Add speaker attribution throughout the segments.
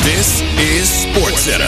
Speaker 1: This is SportsCenter.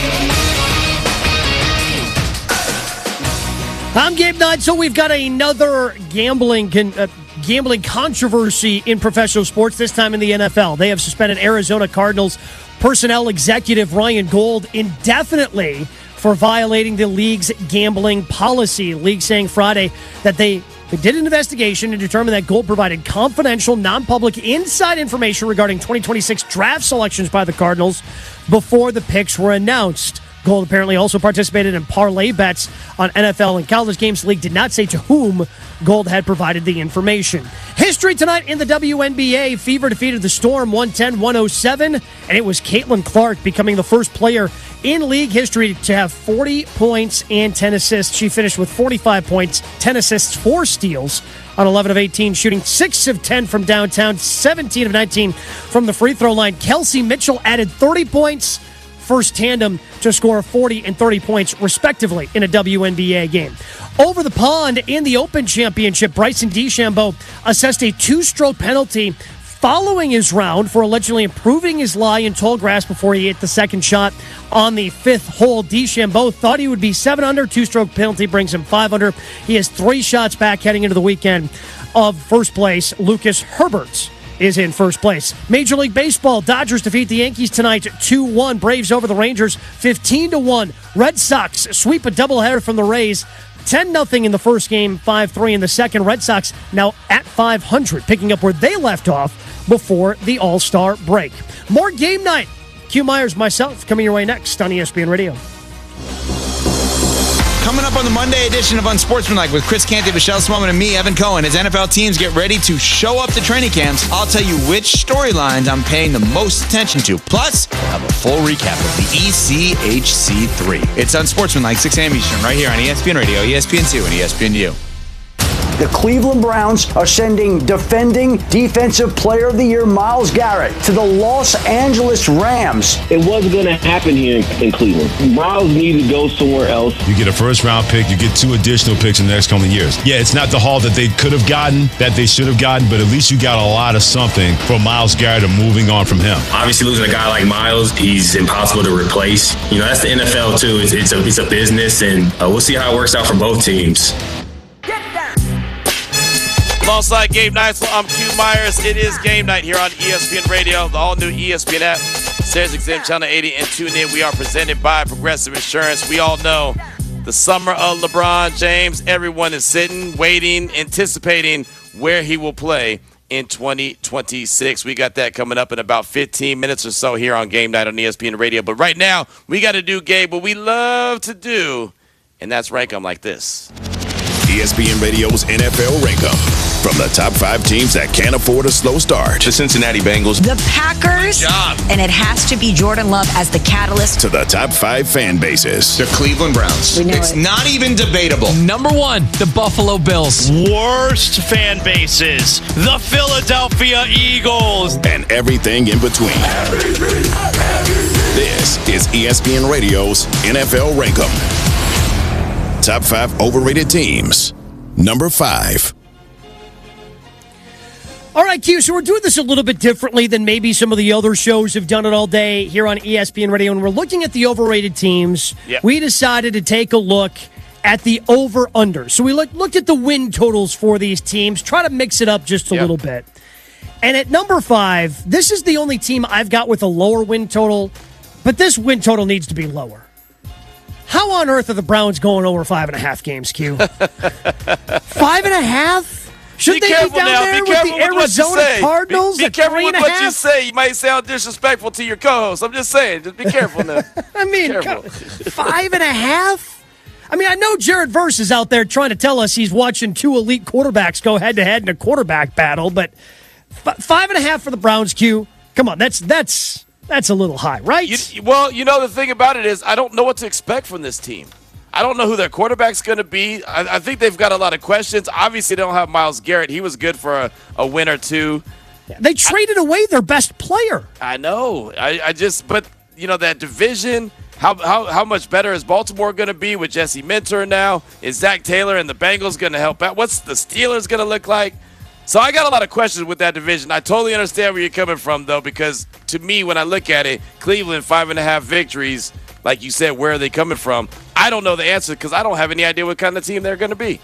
Speaker 2: I'm Gabe Knight. So we've got another gambling controversy in professional sports, this time in the NFL. They have suspended Arizona Cardinals personnel executive Ryan Gold indefinitely for violating the league's gambling policy. The league saying Friday that they did an investigation and determined that Gold provided confidential, non-public inside information regarding 2026 draft selections by the Cardinals before the picks were announced. Gold apparently also participated in parlay bets on NFL and college games. The league did not say to whom Gold had provided the information. History tonight in the WNBA. Fever defeated the Storm 110-107, and it was Caitlin Clark becoming the first player in league history to have 40 points and 10 assists. She finished with 45 points, 10 assists, 4 steals on 11 of 18, shooting 6 of 10 from downtown, 17 of 19 from the free throw line. Kelsey Mitchell added 30 points, first tandem to score 40 and 30 points, respectively, in a WNBA game. Over the pond in the Open Championship, Bryson DeChambeau assessed a 2-stroke penalty following his round for allegedly improving his lie in tall grass before he hit the second shot on the 5th hole. DeChambeau thought he would be 7 under. 2-stroke penalty brings him 5 under. He has 3 shots back heading into the weekend of first place. Lucas Herbert is in first place. Major League Baseball, Dodgers defeat the Yankees tonight 2-1. Braves over the Rangers 15-1. Red Sox sweep a doubleheader from the Rays 10-0 in the first game, 5-3 in the second. Red Sox now at 500, picking up where they left off before the All-Star break. More Game Night. Q Myers, myself, coming your way next on ESPN Radio.
Speaker 3: Coming up on the Monday edition of Unsportsmanlike with Chris Canty, Michelle Smallman, and me, Evan Cohen, as NFL teams get ready to show up to training camps, I'll tell you which storylines I'm paying the most attention to. Plus, I'll have a full recap of the ECHC3. It's Unsportsmanlike, 6 a.m. Eastern, right here on ESPN Radio, ESPN2, and ESPNU.
Speaker 4: The Cleveland Browns are sending defending Defensive Player of the Year Myles Garrett to the Los Angeles Rams.
Speaker 5: It wasn't going to happen here in Cleveland. Myles needed to go somewhere else.
Speaker 6: You get a first-round pick. You get 2 additional picks in the next couple of years. Yeah, it's not the haul that they could have gotten, that they should have gotten, but at least you got a lot of something from Myles Garrett and moving on from him.
Speaker 7: Obviously, losing a guy like Myles, he's impossible to replace. You know, that's the NFL, too. It's a business, and we'll see how it works out for both teams.
Speaker 8: Alongside Game Night, I'm Q Myers. It is Game Night here on ESPN Radio, the all-new ESPN app, SiriusXM Channel 80, and tune in. We are presented by Progressive Insurance. We all know the summer of LeBron James. Everyone is sitting, waiting, anticipating where he will play in 2026. We got that coming up in about 15 minutes or so here on Game Night on ESPN Radio. But right now, we got to do, Gabe, what we love to do, and that's rank them like this.
Speaker 1: ESPN Radio's NFL Rank-Em. From the top 5 teams that can't afford a slow start.
Speaker 7: The Cincinnati Bengals.
Speaker 9: The Packers. And it has to be Jordan Love as the catalyst.
Speaker 1: To the top 5 fan bases.
Speaker 3: The Cleveland Browns. It's not even debatable.
Speaker 10: Number 1, the Buffalo Bills.
Speaker 11: Worst fan bases. The Philadelphia Eagles.
Speaker 1: And everything in between. This is ESPN Radio's NFL Rank-Em. Top 5 overrated teams. Number 5.
Speaker 2: All right, Q, so we're doing this a little bit differently than maybe some of the other shows have done it all day here on ESPN Radio. And we're looking at the overrated teams.
Speaker 8: Yep.
Speaker 2: We decided to take a look at the over-under. So we looked at the win totals for these teams, try to mix it up just a little bit. And at number 5, this is the only team I've got with a lower win total, but this win total needs to be lower. How on earth are the Browns going over 5.5 games, Q? 5.5? Should they be down there with the Arizona Cardinals?
Speaker 8: Be careful with what you say. You might sound disrespectful to your co-host. I'm just saying. Just be careful now.
Speaker 2: I mean, 5.5? I mean, I know Jared Verse is out there trying to tell us he's watching 2 elite quarterbacks go head-to-head in a quarterback battle, but 5.5 for the Browns, Q. Come on, that's a little high, right?
Speaker 8: Well, you know, the thing about it is I don't know what to expect from this team. I don't know who their quarterback's going to be. I think they've got a lot of questions. Obviously, they don't have Myles Garrett. He was good for a win or 2.
Speaker 2: They traded away their best player.
Speaker 8: I know. But, you know, that division, how much better is Baltimore going to be with Jesse Minter now? Is Zach Taylor and the Bengals going to help out? What's the Steelers going to look like? So I got a lot of questions with that division. I totally understand where you're coming from, though, because to me, when I look at it, Cleveland, 5.5 victories, like you said, where are they coming from? I don't know the answer because I don't have any idea what kind of team they're going to be.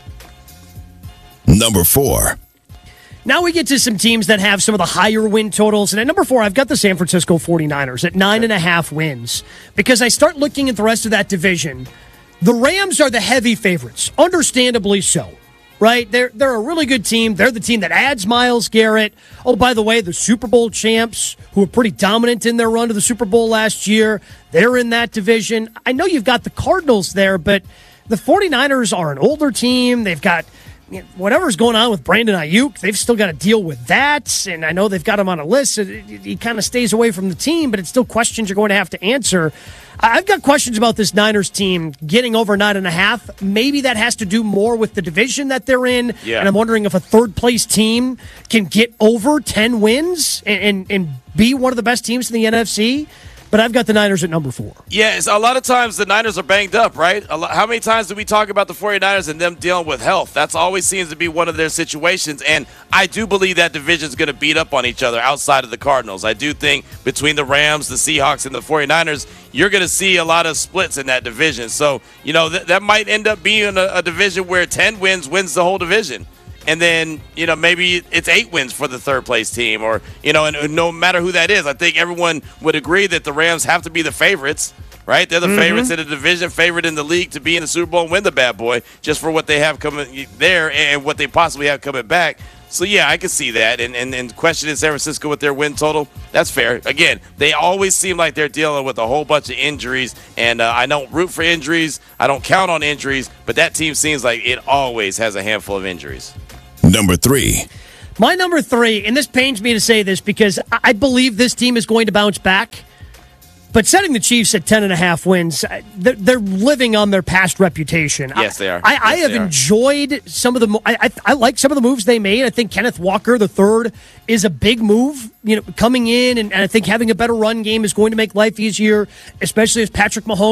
Speaker 1: Number 4.
Speaker 2: Now we get to some teams that have some of the higher win totals. And at number 4, I've got the San Francisco 49ers at 9.5 wins. Because I start looking at the rest of that division, the Rams are the heavy favorites, understandably so. Right? They're a really good team. They're the team that adds Myles Garrett. Oh, by the way, the Super Bowl champs, who were pretty dominant in their run to the Super Bowl last year, they're in that division. I know you've got the Cardinals there, but the 49ers are an older team. They've got whatever's going on with Brandon Ayuk. They've still got to deal with that, and I know they've got him on a list. He kind of stays away from the team, but it's still questions you're going to have to answer. I've got questions about this Niners team getting over 9.5. Maybe that has to do more with the division that they're in.
Speaker 8: Yeah.
Speaker 2: And I'm wondering if a third-place team can get over 10 wins and be one of the best teams in the NFC. But I've got the Niners at number 4.
Speaker 8: Yes, a lot of times the Niners are banged up, right? How many times do we talk about the 49ers and them dealing with health? That's always seems to be one of their situations, and I do believe that division's going to beat up on each other outside of the Cardinals. I do think between the Rams, the Seahawks, and the 49ers, you're going to see a lot of splits in that division. So, that might end up being a division where 10 wins the whole division. And then, maybe it's 8 wins for the third-place team or, and no matter who that is. I think everyone would agree that the Rams have to be the favorites, right? They're the favorites in the division, favorite in the league to be in the Super Bowl and win the bad boy just for what they have coming there and what they possibly have coming back. So, yeah, I can see that. And questioning San Francisco with their win total, that's fair. Again, they always seem like they're dealing with a whole bunch of injuries. And I don't root for injuries. I don't count on injuries. But that team seems like it always has a handful of injuries.
Speaker 1: Number 3.
Speaker 2: My number 3, and this pains me to say this because I believe this team is going to bounce back, but setting the Chiefs at 10.5 wins, they're living on their past reputation.
Speaker 8: Yes, they are.
Speaker 2: I have enjoyed some of the I like some of the moves they made. I think Kenneth Walker III is a big move, coming in, and I think having a better run game is going to make life easier, especially as Patrick Mahomes